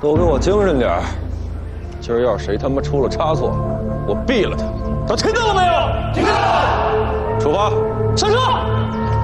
都给我精神点儿！今儿要是谁他妈出了差错，我毙了他！都听到了没有？听到了。出发，上车。